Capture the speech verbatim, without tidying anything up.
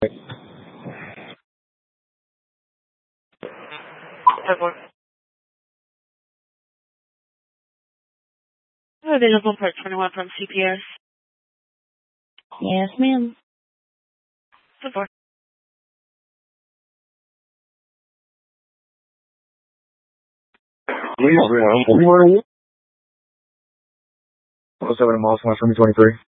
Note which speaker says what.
Speaker 1: Available part twenty-one from C P S.
Speaker 2: Yes, ma'am.
Speaker 1: Support.
Speaker 3: What's seven miles from twenty twenty-three?